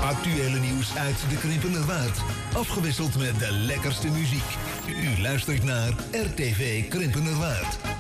Actuele nieuws uit de Krimpenerwaard. Afgewisseld met de lekkerste muziek. U luistert naar RTV Krimpenerwaard.